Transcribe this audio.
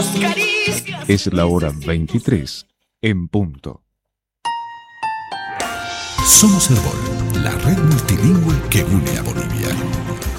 sus caricias. Es la hora 23 en punto. Somos Herbol, la red multilingüe que une a Bolivia.